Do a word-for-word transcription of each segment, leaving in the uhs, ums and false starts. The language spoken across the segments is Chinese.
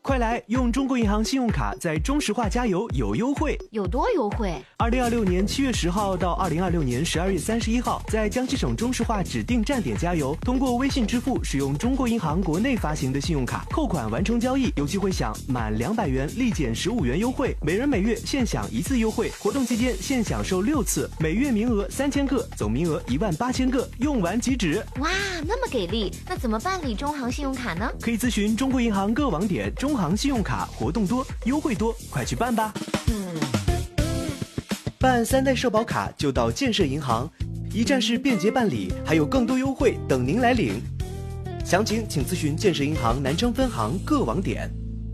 快来用中国银行信用卡在中石化加油有优惠， 有多优惠？ 二零二六年七月十号到二零二六年十二月三十一号，在江西省中石化指定站点加油，通过微信支付使用中国银行国内发行的信用卡扣款完成交易，有机会享满两百元立减十五元优惠，每人每月限享一次优惠。活动期间限享受六次，每月名额三千个，总名额一万八千个，用完即止。 哇，那么给力！那怎么办理中行信用卡呢？ 可以咨询中国银行各网点，中行信用卡活动多，优惠多，快去办吧！办三代社保卡就到建设银行，一站式便捷办理，还有更多优惠等您来领。详情请咨询建设银行南昌分行各网点。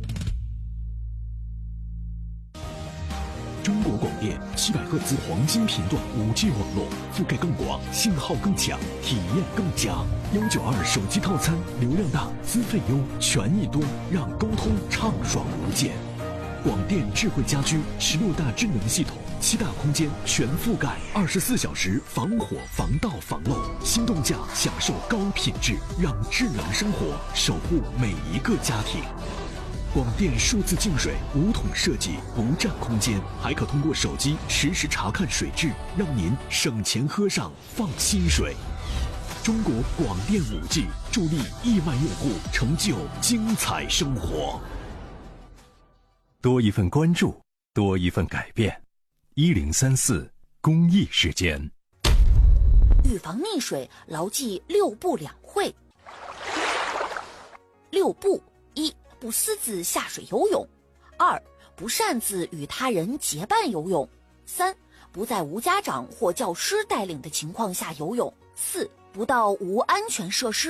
中国广电七百赫兹黄金频段 五 G 网络，覆盖更广，信号更强，体验更佳。幺九二手机套餐，流量大，资费优，权益多，让沟通畅爽无间。广电智慧家居十六大智能系统，七大空间全覆盖，二十四小时防火、防盗、防漏。心动价享受高品质，让智能生活守护每一个家庭。广电数字净水无桶设计，不占空间，还可通过手机实时查看水质，让您省钱喝上放心水。中国广电 五 G 助力亿万用户成就精彩生活。 多一份关注，多一份改变。一零三四公益时间。 预防溺水，牢记六不两会。六不：一、不私自下水游泳；二、不擅自与他人结伴游泳；三、不在无家长或教师带领的情况下游泳；四、不到无安全设施